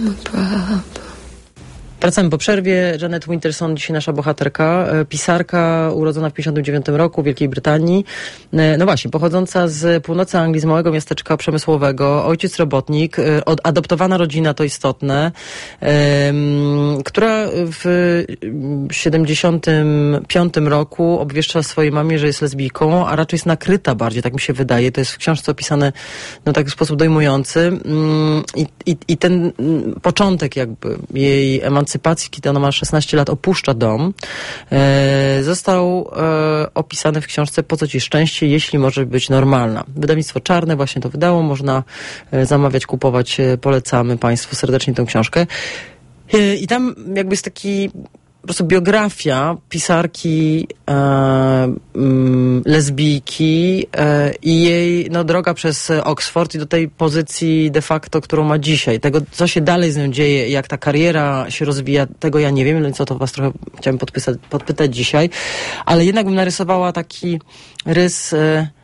Wracamy po przerwie. Janet Winterson, dzisiaj nasza bohaterka, pisarka urodzona w 1959 roku w Wielkiej Brytanii. No właśnie, pochodząca z północy Anglii, z małego miasteczka przemysłowego, ojciec robotnik, adoptowana rodzina, to istotne, która w 1975 roku obwieszcza swojej mamie, że jest lesbijką, a raczej jest nakryta bardziej, tak mi się wydaje. To jest w książce opisane tak w sposób dojmujący. I ten początek jakby jej emancypacji, kiedy ona ma 16 lat, opuszcza dom, został opisany w książce Po co ci szczęście, jeśli możesz być normalna. Wydawnictwo Czarne właśnie to wydało, można zamawiać, kupować, polecamy Państwu serdecznie tę książkę. I tam jakby jest taki po prostu biografia pisarki lesbijki i jej droga przez Oxford i do tej pozycji de facto, którą ma dzisiaj. Tego, co się dalej z nią dzieje, jak ta kariera się rozwija, tego ja nie wiem, więc o to was trochę chciałem podpytać dzisiaj. Ale jednak bym narysowała taki rys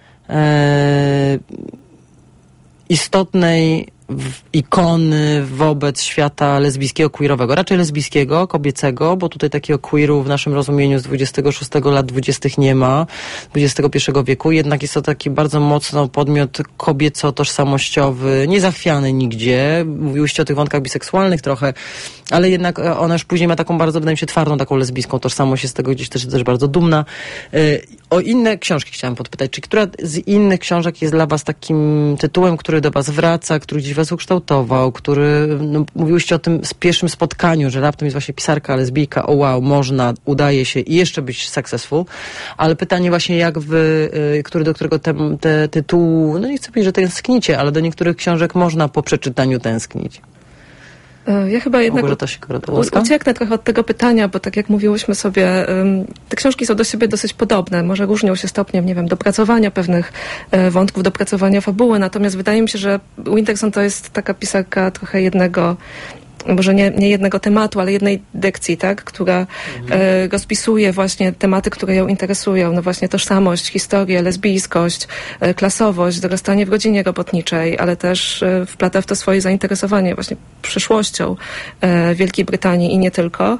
istotnej ikony wobec świata lesbijskiego, queerowego. Raczej lesbijskiego, kobiecego, bo tutaj takiego queeru w naszym rozumieniu z 26 lat 20 nie ma, XXI wieku. Jednak jest to taki bardzo mocno podmiot kobieco-tożsamościowy, niezachwiany nigdzie. Mówiłyście o tych wątkach biseksualnych trochę, ale jednak ona już później ma taką bardzo, wydaje mi się, twardą taką lesbijską tożsamość. Jest z tego gdzieś też bardzo dumna. O inne książki chciałam podpytać. Czy która z innych książek jest dla was takim tytułem, który do was wraca, który gdzieś was ukształtował, który, mówiłyście o tym pierwszym spotkaniu, że raptem jest właśnie pisarka, lesbijka, o wow, można, udaje się i jeszcze być successful, ale pytanie właśnie jak wy, do którego te tytułu, nie chcę powiedzieć, że tęsknicie, ale do niektórych książek można po przeczytaniu tęsknić. Ja chyba jednak ucieknę trochę od tego pytania, bo tak jak mówiłyśmy sobie, te książki są do siebie dosyć podobne. Może różnią się stopniem, nie wiem, dopracowania pewnych wątków, dopracowania fabuły. Natomiast wydaje mi się, że Winterson to jest taka pisarka trochę jednego, może nie jednego tematu, ale jednej dykcji, tak, która rozpisuje właśnie tematy, które ją interesują. No właśnie tożsamość, historię, lesbijskość, klasowość, dorastanie w rodzinie robotniczej, ale też wplata w to swoje zainteresowanie właśnie przyszłością Wielkiej Brytanii i nie tylko.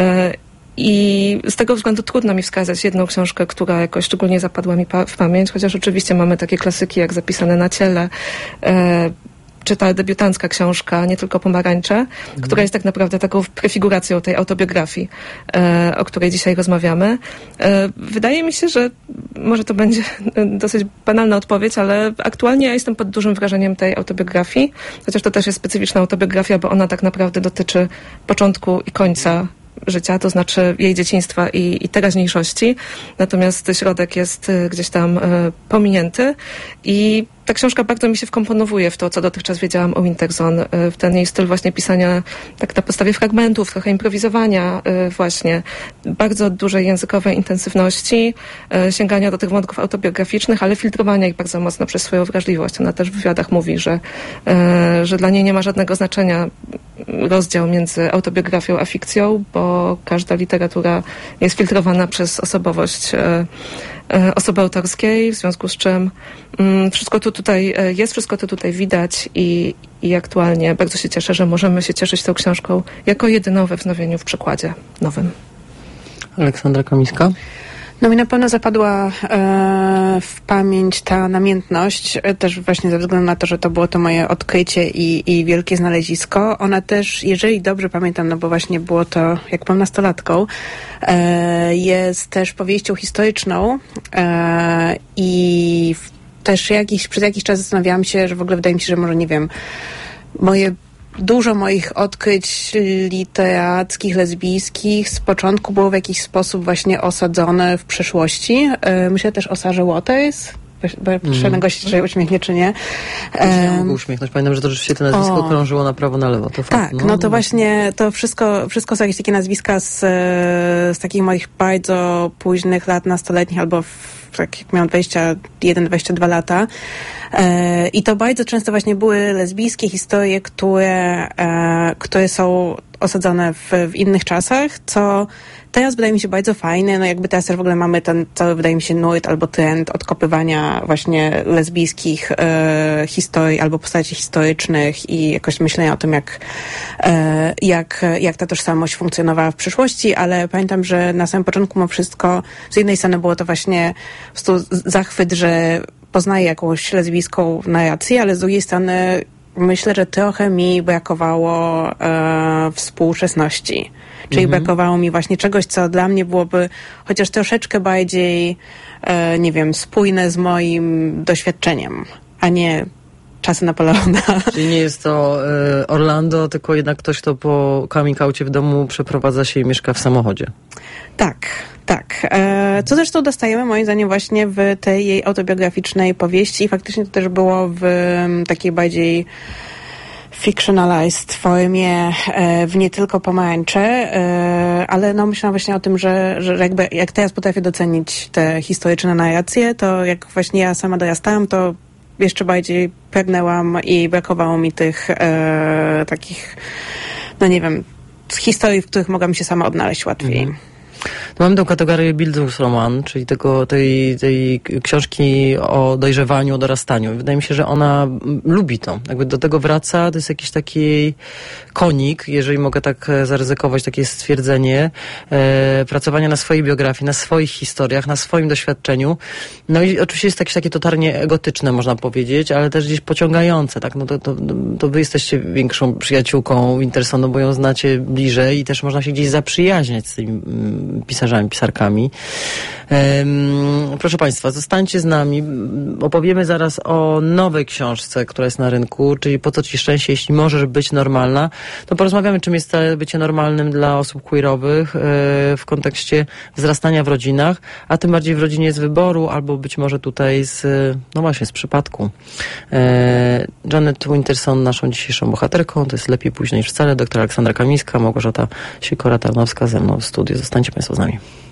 I z tego względu trudno mi wskazać jedną książkę, która jakoś szczególnie zapadła mi w pamięć, chociaż oczywiście mamy takie klasyki jak Zapisane na ciele, czy ta debiutancka książka, Nie tylko pomarańcze, która jest tak naprawdę taką prefiguracją tej autobiografii, o której dzisiaj rozmawiamy. Wydaje mi się, że może to będzie dosyć banalna odpowiedź, ale aktualnie ja jestem pod dużym wrażeniem tej autobiografii, chociaż to też jest specyficzna autobiografia, bo ona tak naprawdę dotyczy początku i końca życia, to znaczy jej dzieciństwa i teraźniejszości. Natomiast środek jest gdzieś tam pominięty i ta książka bardzo mi się wkomponowuje w to, co dotychczas wiedziałam o Winterson, w ten jej styl właśnie pisania tak na podstawie fragmentów, trochę improwizowania właśnie, bardzo dużej językowej intensywności, sięgania do tych wątków autobiograficznych, ale filtrowania ich bardzo mocno przez swoją wrażliwość. Ona też w wywiadach mówi, że dla niej nie ma żadnego znaczenia rozdział między autobiografią a fikcją, bo każda literatura jest filtrowana przez osobowość osoby autorskiej, w związku z czym wszystko to tutaj jest, wszystko to tutaj widać i aktualnie bardzo się cieszę, że możemy się cieszyć tą książką jako jedyną we wznowieniu w przekładzie nowym. Aleksandra Kamińska. No mi na pewno zapadła w pamięć ta namiętność, też właśnie ze względu na to, że to było to moje odkrycie i wielkie znalezisko. Ona też, jeżeli dobrze pamiętam, no bo właśnie było to, jak byłam nastolatką, jest też powieścią historyczną i też przez jakiś czas zastanawiałam się, że w ogóle wydaje mi się, że może, nie wiem, dużo moich odkryć literackich, lesbijskich z początku było w jakiś sposób właśnie osadzone w przeszłości. Myślę też o Sarze Waters. Proszę gości, czy uśmiechnie, czy nie. Nie mogę uśmiechnąć. Pamiętam, że to rzeczywiście to nazwisko krążyło na prawo, na lewo. To tak, fakt, no to właśnie to wszystko są jakieś takie nazwiska z takich moich bardzo późnych lat nastoletnich albo tak jak miałam 21-22 lata. I to bardzo często właśnie były lesbijskie historie, które są osadzone w innych czasach, co teraz wydaje mi się bardzo fajne. No jakby teraz też w ogóle mamy ten cały, wydaje mi się, nurt albo trend odkopywania właśnie lesbijskich historii albo postaci historycznych i jakoś myślenia o tym, jak ta tożsamość funkcjonowała w przyszłości, ale pamiętam, że na samym początku mimo wszystko z jednej strony było to właśnie po prostu zachwyt, że poznaję jakąś lesbijską narrację, ale z drugiej strony myślę, że trochę mi brakowało współczesności. Czyli brakowało mi właśnie czegoś, co dla mnie byłoby chociaż troszeczkę bardziej, nie wiem, spójne z moim doświadczeniem, a nie czasy Napoleona. Czyli nie jest to Orlando, tylko jednak ktoś, kto po coming outie w domu przeprowadza się i mieszka w samochodzie. Tak. Co zresztą dostajemy moim zdaniem właśnie w tej jej autobiograficznej powieści i faktycznie to też było w takiej bardziej fictionalized formie w Nie tylko pomarańcze, ale no myślałam właśnie o tym, że jakby jak teraz potrafię docenić te historyczne narracje, to jak właśnie ja sama dorastałam, to jeszcze bardziej pragnęłam i brakowało mi tych takich, no nie wiem, historii, w których mogłam się sama odnaleźć łatwiej. No mamy tę kategorię Bildungsroman, czyli tej książki o dojrzewaniu, o dorastaniu. Wydaje mi się, że ona lubi to. Jakby do tego wraca, to jest jakiś taki konik, jeżeli mogę tak zaryzykować takie stwierdzenie, pracowania na swojej biografii, na swoich historiach, na swoim doświadczeniu. No i oczywiście jest jakieś takie totalnie egotyczne, można powiedzieć, ale też gdzieś pociągające, tak? No to wy jesteście większą przyjaciółką Wintersonu, bo ją znacie bliżej i też można się gdzieś zaprzyjaźniać z tymi pisarzami, pisarkami. Proszę Państwa, zostańcie z nami. Opowiemy zaraz o nowej książce, która jest na rynku, czyli Po co Ci szczęście, jeśli możesz być normalna. To porozmawiamy, czym jest bycie normalnym dla osób queerowych w kontekście wzrastania w rodzinach, a tym bardziej w rodzinie z wyboru, albo być może tutaj no właśnie, z przypadku. Janet Winterson, naszą dzisiejszą bohaterką, to jest Lepiej późno niż wcale, dr Aleksandra Kamińska, Małgorzata Sikora-Tarnowska ze mną w studiu. Zostańcie Państwo z nami.